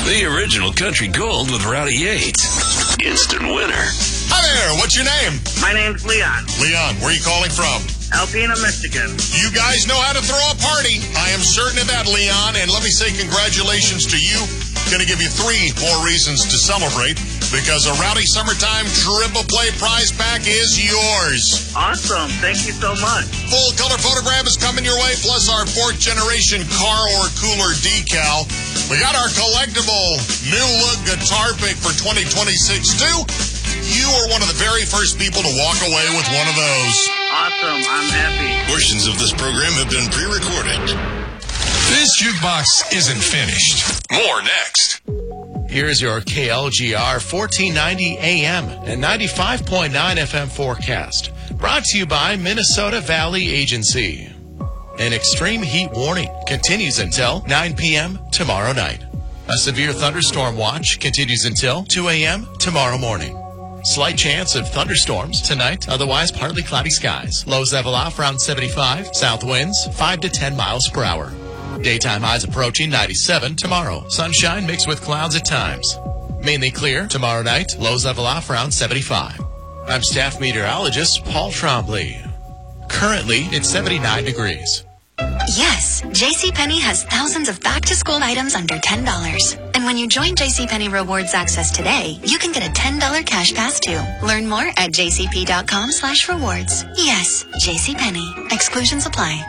The original country gold with Rowdy Yates. Instant winner. Hi there, what's your name? My name's Leon. Leon, where are you calling from? Alpena, Michigan. You guys know how to throw a party. I am certain of that, Leon, and let me say congratulations to you. Going to give you 3 more reasons to celebrate because a Rowdy Summertime Triple Play prize pack is yours. Awesome. Thank you so much. Full color photograph is coming your way, plus our 4th generation car or cooler decal. We got our collectible new look guitar pick for 2026 too. You are one of the very first people to walk away with one of those. Awesome. I'm happy. Portions of this program have been pre-recorded. This jukebox isn't finished. More next. Here's your KLGR 1490 AM and 95.9 FM forecast. Brought to you by Minnesota Valley Agency. An extreme heat warning continues until 9 p.m. tomorrow night. A severe thunderstorm watch continues until 2 a.m. tomorrow morning. Slight chance of thunderstorms tonight, otherwise partly cloudy skies. Lows level off around 75, south winds 5 to 10 miles per hour. Daytime highs approaching 97 tomorrow. Sunshine mixed with clouds at times. Mainly clear tomorrow night, lows level off around 75. I'm staff meteorologist Paul Trombley. Currently, it's 79 degrees. Yes, JCPenney has thousands of back-to-school items under $10. And when you join JCPenney Rewards Access today, you can get a $10 cash pass too. Learn more at jcp.com/rewards. Yes, JCPenney. Exclusions apply.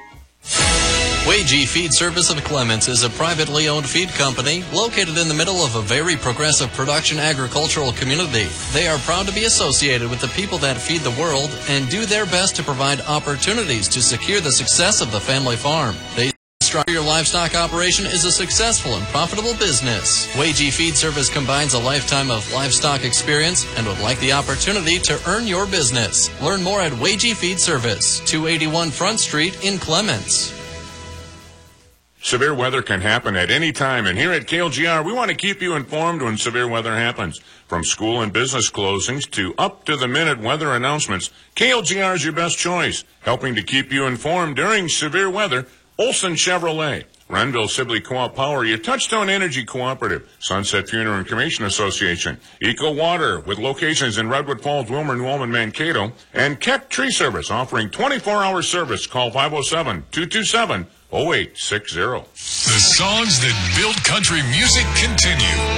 Wagee Feed Service of Clements is a privately owned feed company located in the middle of a very progressive production agricultural community. They are proud to be associated with the people that feed the world and do their best to provide opportunities to secure the success of the family farm. They strive your livestock operation is a successful and profitable business. Wagee Feed Service combines a lifetime of livestock experience and would like the opportunity to earn your business. Learn more at Wagee Feed Service, 281 Front Street in Clements. Severe weather can happen at any time, and here at KLGR, we want to keep you informed when severe weather happens. From school and business closings to up-to-the-minute weather announcements, KLGR is your best choice. Helping to keep you informed during severe weather, Olson Chevrolet, Renville Sibley Co-op Power, your Touchstone Energy Cooperative, Sunset Funeral and Cremation Association, Eco Water with locations in Redwood Falls, Wilmer, New Ulm, and Mankato, and Keck Tree Service offering 24-hour service. Call 507-227-0860. The songs that build country music continue.